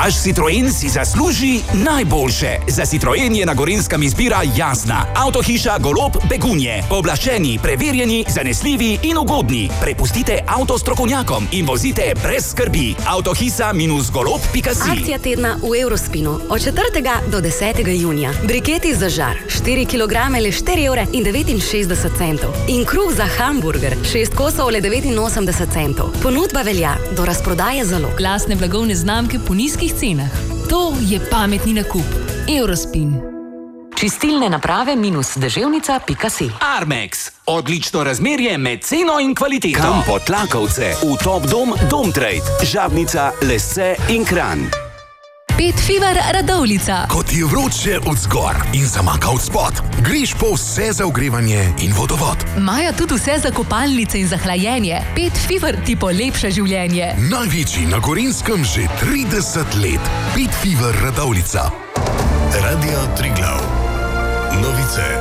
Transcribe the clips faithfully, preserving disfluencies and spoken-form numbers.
Vaš Citroen si zasluži najboljše. Za Citroen je na Gorenjskem izbira jasna. Avtohiša Golob Begunje. Pooblaščeni, preverjeni, zanesljivi in ugodni. Prepustite avto strokovnjakom in vozite brez skrbi. Avtohiša minus golob pika si. Akcija tedna v Eurospinu od četrtega do desetega junija. Briketi za žar, štiri kilograme le štiri evre in devetinšestdeset centov. In kruh za hamburger, šest kosov le devetinosemdeset centov. Ponudba velja do razprodaje zalog. Glasne blagovne znamke po nizkih cenah. To je pametni nakup. Eurospin. Čistilne naprave minus deževnica pika si. Armex. Odlično razmerje med ceno in kvaliteto. Kampo Tlakovce, v Top Dom Domtrade, Žabnica, Lesce in Kranj. Pet Fever Radovljica. Ko ti je vroče od zgor in zamaka od spod, greš po vse za ogrevanje in vodovod. Maja tudi vse za kopalnice in za hlajenje. Pet Fever ti polepša življenje. Največji na Gorenjskem že trideset let. Pet Fever Radovljica. Radio Triglav. Novice.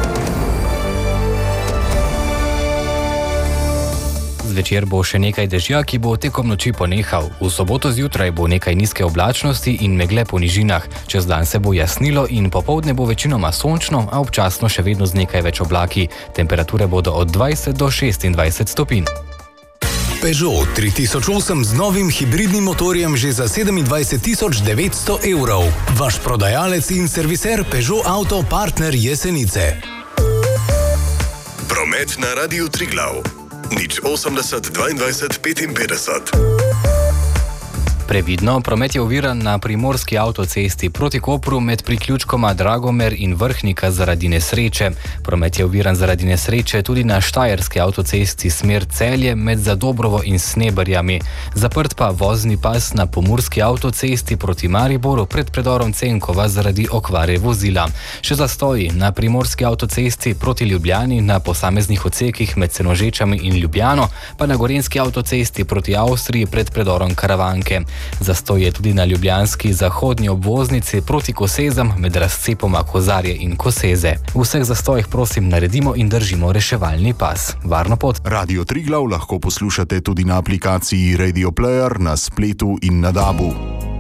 Zvečer bo še nekaj dežja, ki bo tekom noči ponehal. V soboto zjutraj bo nekaj nizke oblačnosti in megle po nižinah. Čez dan se bo jasnilo in popoldne bo večinoma sončno, a občasno še vedno z nekaj več oblaki. Temperature bodo od dvajset do šestindvajset stopinj. Peugeot tri tisoč osem z novim hibridnim motorjem že za sedemindvajset tisoč devetsto evrov. Vaš prodajalec in serviser Peugeot Auto Partner Jesenice. Promet na Radiu Triglav. Nič osemdeset dvaindvajset petinpetdeset. Previdno, promet je oviran na primorski avtocesti proti Kopru med priključkoma Dragomer in Vrhnika zaradi nesreče. Promet je oviran zaradi nesreče tudi na štajerski avtocesti smer Celje med Zadobrovo in Sneberjami. Zaprt pa vozni pas na pomurski avtocesti proti Mariboru pred predorom Cenkova zaradi okvare vozila. Še zastoji na primorski avtocesti proti Ljubljani na posameznih odsekih med Senožečami in Ljubljano, pa na gorenjski avtocesti proti Avstriji pred predorom Karavanke. Zastoj je tudi na ljubljanski zahodnji obvoznici proti Kosezam med razcepoma Kozarje in Koseze. V vseh zastojih prosim naredimo in držimo reševalni pas. Varno pot. Radio Triglav lahko poslušate tudi na aplikaciji Radio Player, na spletu in na dabu.